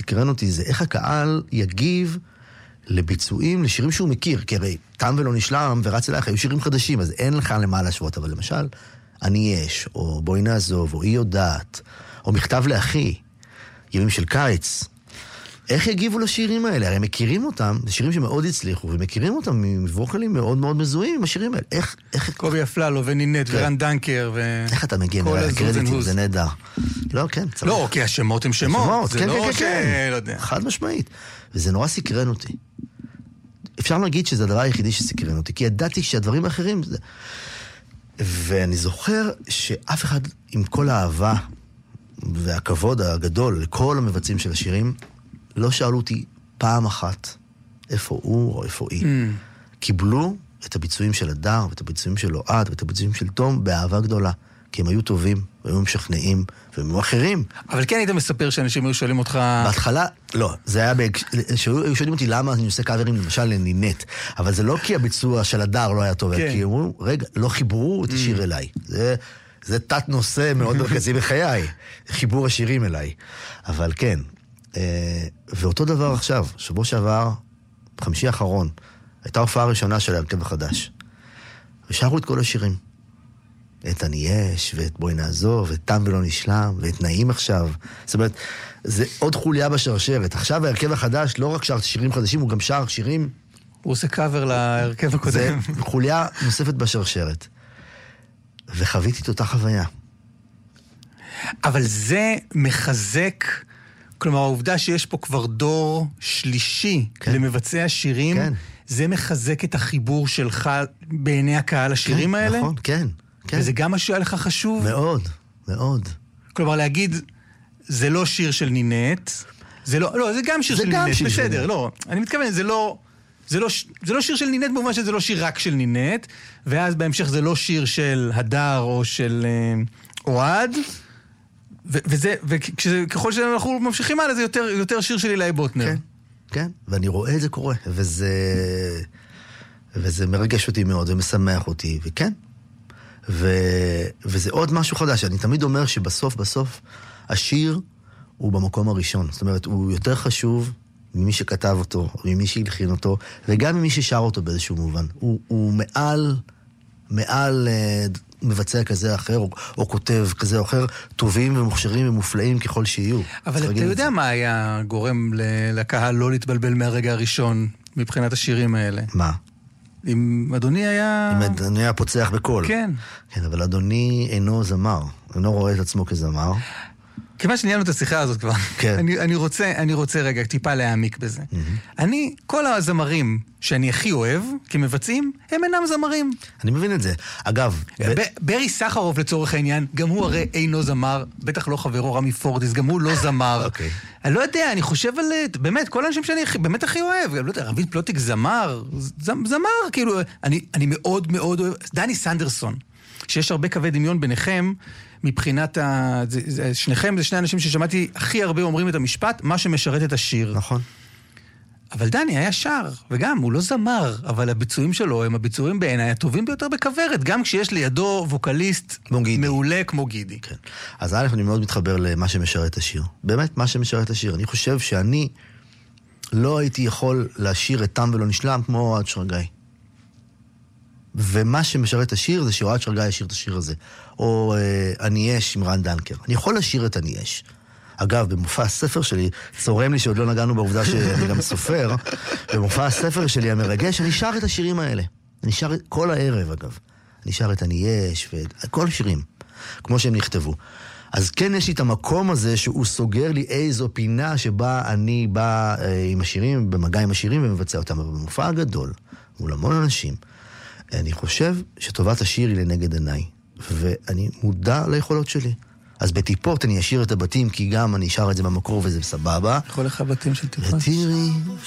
סקרן אותי זה איך הקהל יגיב לביצועים, לשירים שהוא מכיר, כי הרי תם ולא נשלם ורץ אלייך, היו שירים חדשים, אז אין לך למה להשוות, אבל למשל, אני יש, או בואי נעזוב, או היא יודעת, או מכתב לאחי, ימים של קיץ, איך יגיבו לשירים האלה? הרי הם מכירים אותם, זה שירים שמאוד הצליחו, ומכירים אותם מווקלים מאוד מאוד מזוהים עם השירים האלה. איך... קובי אפללו ונינט ורן דנקר איך אתה מגיע מהקרדיטים, זה נהדר. לא, כן. לא, כי השמות הם שמות. כן. חד משמעית. וזה נורא סקרן אותי. אפשר להגיד שזה הדבר היחידי שסקרן אותי, כי ידעתי שהדברים האחרים זה... ואני זוכר שאף אחד עם כל האהבה והכבוד הגדול לכל המבצעים של השירים, לא שאלו אותי פעם אחת איפה הוא או איפה היא. קיבלו את הביצועים של הדר, ואת הביצועים של אוהד, ואת הביצועים של תום באהבה גדולה. כי הם היו טובים, והיו משכנעים, והם היו אחרים. אבל כן היית מספר שאנשים היו שואלים אותך... בהתחלה, לא. זה היה שהיו שואלים אותי למה אני עושה קאברים למשל לנינט. אבל זה לא כי הביצוע של הדר לא היה טוב, כי אמרו, רגע, לא חיברו את השיר אליי. זה תת נושא מאוד מרכזי בחיי. חיבור השירים אליי. אבל כן. ואותו דבר עכשיו, שבוע שעבר, חמישי האחרון, הייתה הופעה ראשונה של ההרכב החדש. ושרו את כל השירים. את אני יש, ואת בואי נעזוב, ואת תם ולא נשלם, ואת נעים עכשיו. זאת אומרת, זה עוד חוליה בשרשרת. עכשיו ההרכב החדש לא רק שר שירים חדשים, הוא גם שר שירים... הוא עושה קאבר להרכב הקודם. זה חוליה נוספת בשרשרת. וחוויתי את אותה חוויה. אבל זה מחזק... כלומר, העובדה שיש פה כבר דור שלישי למבצעי השירים, זה מחזק את החיבור שלך בעיני הקהל השירים האלה? נכון, כן. וזה גם משהו היה לך חשוב? מאוד, מאוד. כלומר, להגיד, זה לא שיר של נינט, זה גם שיר של נינט, בסדר, לא. אני מתכוון, זה לא שיר של נינט, במובן שזה לא שיר רק של נינט, ואז בהמשך זה לא שיר של הדר או של אוהד, וככל שאנחנו ממשיכים הלאה, זה יותר שיר של אילי בוטנר. כן, כן, ואני רואה את זה קורה, וזה מרגש אותי מאוד, ומשמח אותי, וכן. וזה עוד משהו חדש. אני תמיד אומר שבסוף, השיר הוא במקום הראשון. זאת אומרת, הוא יותר חשוב ממי שכתב אותו, ממי שהלחין אותו, וגם ממי ששר אותו באיזשהו מובן. הוא מעל מבצע כזה או אחר, או כותב כזה או אחר, טובים ומוכשרים ומופלאים ככל שיהיו. אבל אתה יודע מה היה גורם לקהל לא להתבלבל מהרגע הראשון מבחינת השירים האלה? מה? אם אדוני היה... אם אדוני היה פוצח בקול. כן. כן, אבל אדוני אינו זמר. אינו רואה את עצמו כזמר. כיוון שניהלנו את השיחה הזאת כבר. כן. אני רוצה רגע טיפה להעמיק בזה. כל הזמרים שאני הכי אוהב, כמבצעים, הם אינם זמרים. אני מבין את זה. אגב... ברי סחרוף לצורך העניין, גם הוא הרי אינו זמר, בטח לא חברו רמי פורטיס, גם הוא לא זמר. אוקיי. אני לא יודע, אני חושב על... באמת, כל האנשים שאני באמת הכי אוהב, לא יודע, רביד פלוטיק זמר, כאילו, אני מאוד מאוד אוהב... דני סנדרסון, שיש הרבה קווי דמיון ביניכם, מבחינת שניכם זה שני אנשים ששמעתי הכי הרבה אומרים את המשפט, מה שמשרת את השיר. נכון. אבל דני היה שר, וגם הוא לא זמר, אבל הביצועים שלו הם הביצועים בעיניי הטובים ביותר בכוורת, גם כשיש לידו ווקליסט מעולה כמו גידי. כן. אז אני מאוד מתחבר למה שמשרת את השיר. באמת, מה שמשרת את השיר. אני חושב שאני לא הייתי יכול לשיר את תם ולא נשלם כמו אוהד שרגאי. ומה שמשרת את השיר זה שאוהד שרגאי ישיר את השיר הזה. או אני יש עם רן דנקר. אני יכול לשיר את אני יש. אגב, במופע הספר שלי, צורם לי שעוד לא נגענו בעובדה שאני גם סופר, במופע הספר שלי המרגש, אני שר את השירים האלה. אני שר כל הערב, אגב. אני שר את אני יש, וכל השירים, כמו שהם נכתבו. אז כן יש לי את המקום הזה שהוא סוגר לי איזו פינה שבה אני בא עם השירים, במגע עם השירים ומבצע אותם. אבל במופע הגדול, מול המון אנשים, אני חושב שטובת השיר היא לנגד עיניי. ואני מודע ליכולות שלי. אז בטיפות אני אשאיר את הבתים, כי גם אני אשאר את זה במקור וזה סבבה. יכול לך בתים של טיפות? ותראי